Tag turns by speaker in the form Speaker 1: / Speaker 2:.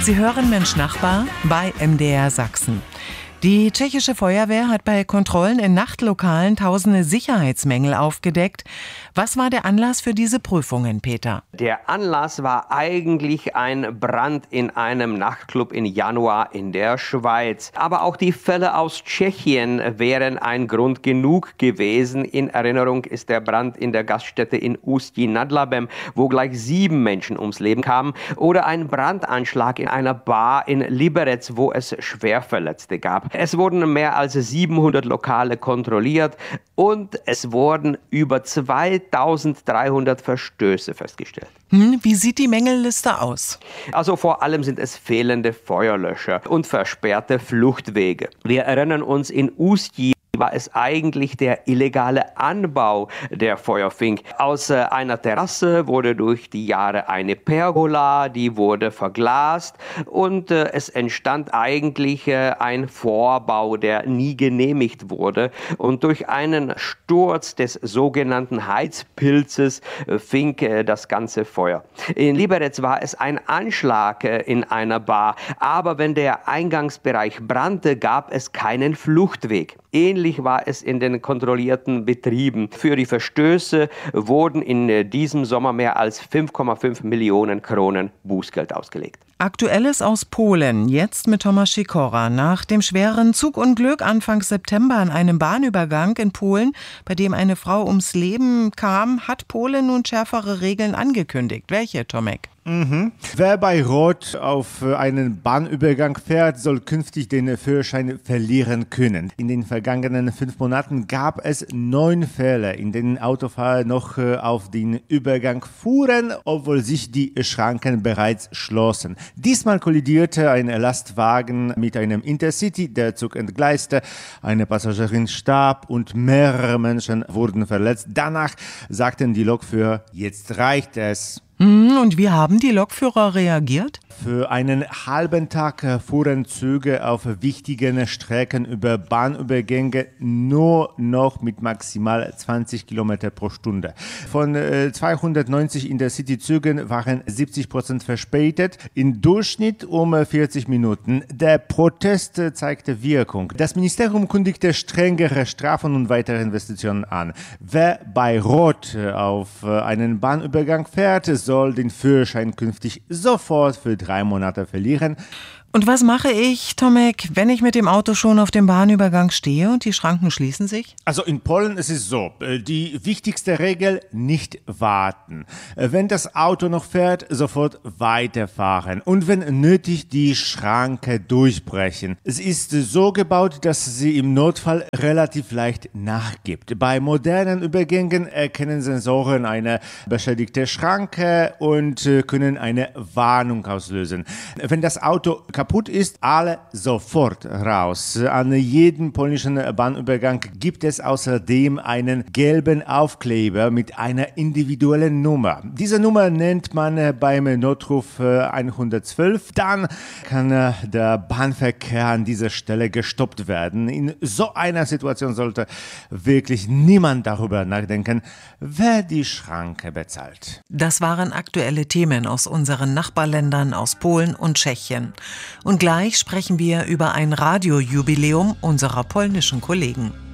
Speaker 1: Sie hören Mensch Nachbar bei MDR Sachsen. Die tschechische Feuerwehr hat bei Kontrollen in Nachtlokalen tausende Sicherheitsmängel aufgedeckt. Was war der Anlass für diese Prüfungen, Peter?
Speaker 2: Der Anlass war eigentlich ein Brand in einem Nachtclub im Januar in der Schweiz. Aber auch die Fälle aus Tschechien wären ein Grund genug gewesen. In Erinnerung ist der Brand in der Gaststätte in Ústí nad Labem, wo gleich 7 Menschen ums Leben kamen. Oder ein Brandanschlag in einer Bar in Liberec, wo es Schwerverletzte gab. Es wurden mehr als 700 Lokale kontrolliert und es wurden über 2300 Verstöße festgestellt.
Speaker 1: Wie sieht die Mängelliste aus?
Speaker 2: Also vor allem sind es fehlende Feuerlöscher und versperrte Fluchtwege. Wir erinnern uns, in Ústí war es eigentlich der illegale Anbau der Feuerfink. Aus einer Terrasse wurde durch die Jahre eine Pergola, die wurde verglast und es entstand eigentlich ein Vorbau, der nie genehmigt wurde. Und durch einen Sturz des sogenannten Heizpilzes fing das ganze Feuer. In Liberec war es ein Anschlag in einer Bar, aber wenn der Eingangsbereich brannte, gab es keinen Fluchtweg. Ähnlich war es in den kontrollierten Betrieben. Für die Verstöße wurden in diesem Sommer mehr als 5,5 Millionen Kronen Bußgeld ausgelegt.
Speaker 1: Aktuelles aus Polen, jetzt mit Thomas Sikora. Nach dem schweren Zugunglück Anfang September an einem Bahnübergang in Polen, bei dem eine Frau ums Leben kam, hat Polen nun schärfere Regeln angekündigt. Welche, Tomek?
Speaker 3: Wer bei Rot auf einen Bahnübergang fährt, soll künftig den Führerschein verlieren können. In den vergangenen 5 Monaten gab es 9 Fälle, in denen Autofahrer noch auf den Übergang fuhren, obwohl sich die Schranken bereits schlossen. Diesmal kollidierte ein Lastwagen mit einem Intercity, der Zug entgleiste, eine Passagierin starb und mehrere Menschen wurden verletzt. Danach sagten die Lokführer, jetzt reicht es.
Speaker 1: Und wie haben die Lokführer reagiert?
Speaker 3: Für einen halben Tag fuhren Züge auf wichtigen Strecken über Bahnübergänge nur noch mit maximal 20 Kilometer pro Stunde. Von 290 Intercity-Zügen waren 70% verspätet, im Durchschnitt um 40 Minuten. Der Protest zeigte Wirkung. Das Ministerium kündigte strengere Strafen und weitere Investitionen an. Wer bei Rot auf einen Bahnübergang fährt, soll den Führerschein künftig sofort für 3 Monate verlieren.
Speaker 1: Und was mache ich, Tomek, wenn ich mit dem Auto schon auf dem Bahnübergang stehe und die Schranken schließen sich?
Speaker 3: Also in Polen ist es so, die wichtigste Regel, nicht warten. Wenn das Auto noch fährt, sofort weiterfahren und wenn nötig die Schranke durchbrechen. Es ist so gebaut, dass sie im Notfall relativ leicht nachgibt. Bei modernen Übergängen erkennen Sensoren eine beschädigte Schranke und können eine Warnung auslösen. Wenn das Auto kaputt ist, alle sofort raus. An jedem polnischen Bahnübergang gibt es außerdem einen gelben Aufkleber mit einer individuellen Nummer. Diese Nummer nennt man beim Notruf 112. Dann kann der Bahnverkehr an dieser Stelle gestoppt werden. In so einer Situation sollte wirklich niemand darüber nachdenken, wer die Schranke bezahlt.
Speaker 1: Das waren aktuelle Themen aus unseren Nachbarländern, aus Polen und Tschechien. Und gleich sprechen wir über ein Radiojubiläum unserer polnischen Kollegen.